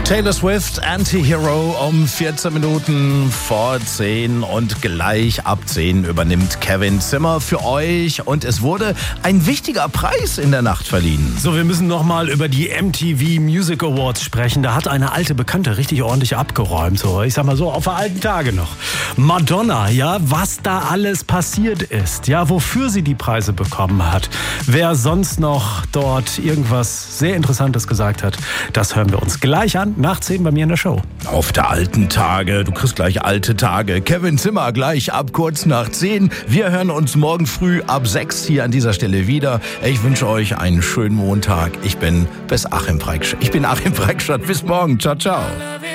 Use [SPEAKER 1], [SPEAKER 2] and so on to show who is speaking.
[SPEAKER 1] Taylor Swift, Anti-Hero um 14 Minuten vor 10 und gleich ab 10 übernimmt Kevin Zimmer für euch und es wurde ein wichtiger Preis in der Nacht verliehen.
[SPEAKER 2] So, wir müssen nochmal über die MTV Music Awards sprechen. Da hat eine alte Bekannte richtig ordentlich abgeräumt. So, ich sag mal so, auf der alten Tage noch. Madonna, ja, was da alles passiert ist, ja, wofür sie die Preise bekommen hat. Wer sonst noch dort irgendwas sehr Interessantes gesagt hat, das hören wir uns gleich an. Nach 10 bei mir in der Show.
[SPEAKER 1] Auf der alten Tage, du kriegst gleich alte Tage. Kevin Zimmer gleich ab kurz nach 10. Wir hören uns morgen früh ab 6 hier an dieser Stelle wieder. Ich wünsche euch einen schönen Montag. Ich bin Achim Freickstadt. Bis morgen. Ciao, ciao.